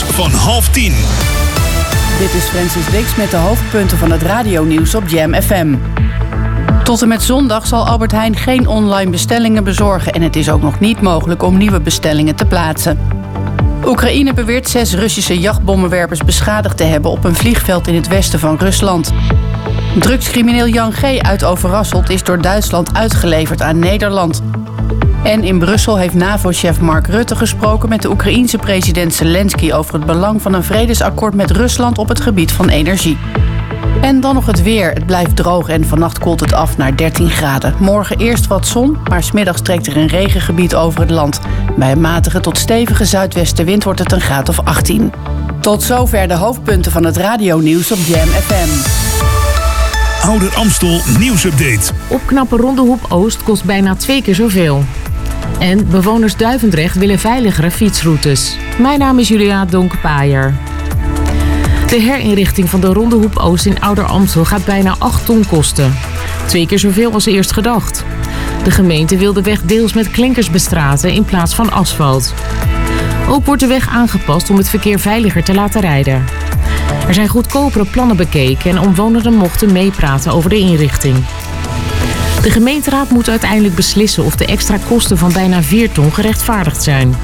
van 9:30. Dit is Francis Dix met de hoofdpunten van het radionieuws op Jam FM. Tot en met zondag zal Albert Heijn geen online bestellingen bezorgen en het is ook nog niet mogelijk om nieuwe bestellingen te plaatsen. Oekraïne beweert 6 Russische jachtbommenwerpers beschadigd te hebben op een vliegveld in het westen van Rusland. Drugscrimineel Jan G. uit Overasselt is door Duitsland uitgeleverd aan Nederland. En in Brussel heeft NAVO-chef Mark Rutte gesproken met de Oekraïense president Zelensky over het belang van een vredesakkoord met Rusland op het gebied van energie. En dan nog het weer. Het blijft droog en vannacht koelt het af naar 13 graden. Morgen eerst wat zon, maar 's middags trekt er een regengebied over het land. Bij een matige tot stevige zuidwestenwind wordt het een graad of 18. Tot zover de hoofdpunten van het radionieuws op Jam FM. Ouder Amstel nieuwsupdate. Opknappen Rondehoep Oost kost bijna 2 keer zoveel. En bewoners Duivendrecht willen veiligere fietsroutes. Mijn naam is Julia Donk-Paaier. De herinrichting van de Rondehoep Oost in Ouder Amstel gaat bijna 8 ton kosten. 2 keer zoveel als eerst gedacht. De gemeente wil de weg deels met klinkers bestraten in plaats van asfalt. Ook wordt de weg aangepast om het verkeer veiliger te laten rijden. Er zijn goedkopere plannen bekeken en omwonenden mochten meepraten over de inrichting. De gemeenteraad moet uiteindelijk beslissen of de extra kosten van bijna 4 ton gerechtvaardigd zijn.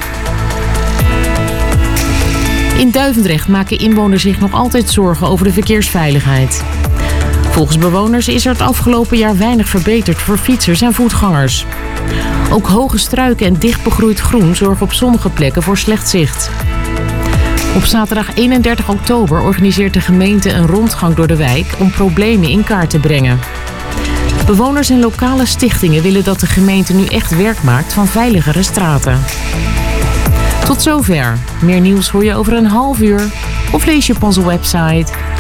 In Duivendrecht maken inwoners zich nog altijd zorgen over de verkeersveiligheid. Volgens bewoners is er het afgelopen jaar weinig verbeterd voor fietsers en voetgangers. Ook hoge struiken en dicht begroeid groen zorgen op sommige plekken voor slecht zicht. Op zaterdag 31 oktober organiseert de gemeente een rondgang door de wijk om problemen in kaart te brengen. Bewoners en lokale stichtingen willen dat de gemeente nu echt werk maakt van veiligere straten. Tot zover. Meer nieuws hoor je over een half uur of lees je op onze website